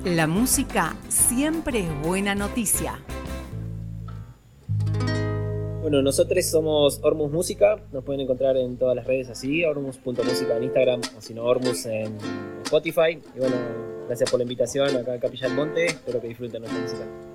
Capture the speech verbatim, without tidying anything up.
La música siempre es buena noticia. Bueno, nosotros somos Ormus Música, nos pueden encontrar en todas las redes así, ormus punto música en Instagram, o si no, Ormus en Spotify. Y bueno, gracias por la invitación acá en Capilla del Monte, espero que disfruten nuestra música.